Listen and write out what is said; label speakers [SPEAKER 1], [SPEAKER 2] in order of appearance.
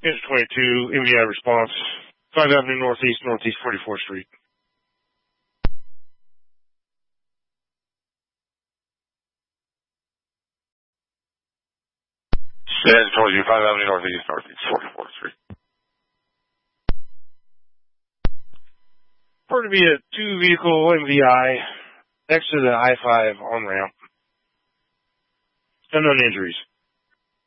[SPEAKER 1] Inch 22, MVI response, 5 Avenue Northeast, Northeast 44th Street.
[SPEAKER 2] Inch 22, 5 Avenue Northeast, Northeast 44th Street.
[SPEAKER 1] Report to be a 2-vehicle MVI next to the I-5 on-ramp. Unknown injuries.